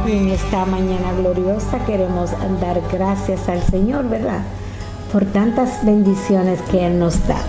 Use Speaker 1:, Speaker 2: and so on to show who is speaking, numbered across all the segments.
Speaker 1: Y en esta mañana gloriosa queremos dar gracias al Señor, ¿verdad? Por tantas bendiciones que Él nos da.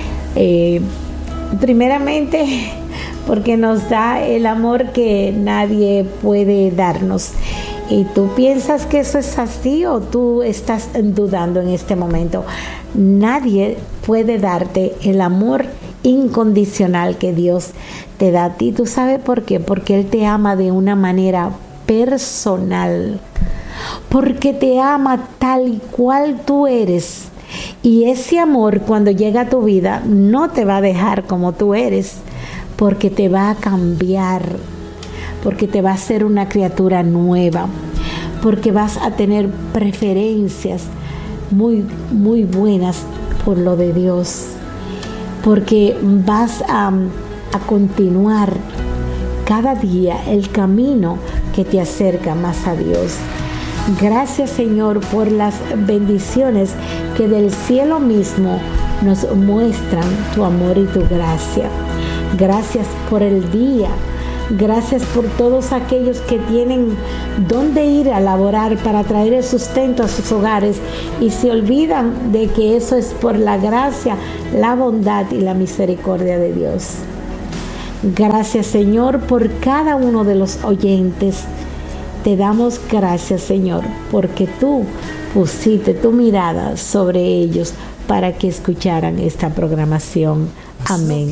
Speaker 1: Primeramente, porque nos da el amor que nadie puede darnos. ¿Y tú piensas que eso es así o tú estás dudando en este momento? Nadie puede darte el amor incondicional que Dios te da a ti. ¿Tú sabes por qué? Porque Él te ama de una manera personal. Porque te ama tal y cual tú eres. Y ese amor, cuando llega a tu vida, no te va a dejar como tú eres, porque te va a cambiar, porque te va a hacer una criatura nueva, porque vas a tener preferencias muy, muy buenas por lo de Dios, porque vas a continuar cada día el camino que te acerca más a Dios. Gracias, Señor, por las bendiciones que del cielo mismo nos muestran tu amor y tu gracia. Gracias por el día. Gracias por todos aquellos que tienen dónde ir a laborar para traer el sustento a sus hogares y se olvidan de que eso es por la gracia, la bondad y la misericordia de Dios. Gracias, Señor, por cada uno de los oyentes. Te damos gracias, Señor, porque tú pusiste tu mirada sobre ellos para que escucharan esta programación. Amén.